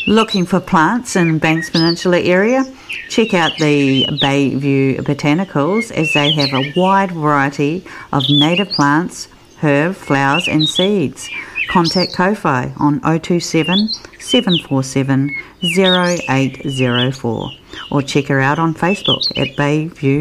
Looking for plants in Banks Peninsula area? Check out the Bayview Botanicals, as they have a wide variety of native plants, herbs, flowers and seeds. Contact Ko-Fi on 027 747 0804 or check her out on Facebook at Bayview